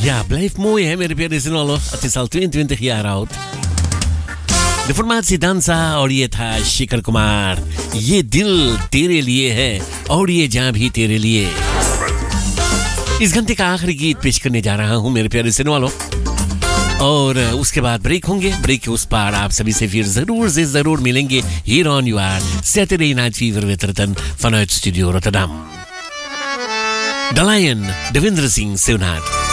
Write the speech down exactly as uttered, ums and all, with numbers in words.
Ja, blijf mooi hè, मेरे प्यारे सुनो लो. Het is al tweeëntwintig jaar oud. De formatie Dansa और ये था शिखर कुमार. ये दिल तेरे लिए है और ये जान भी तेरे लिए. इस घंटे का आखिरी गीत पेश करने जा रहा हूँ मेरे प्यारे सुनो लो. और उसके बाद ब्रेक होंगे. ब्रेक के उस पार आप सभी से फिर जरूर से जरूर मिलेंगे. Here on you are Saturday Night Fever with Ratan vanuit Studio Rotterdam. The Lion, Devendra Singh Soonhat.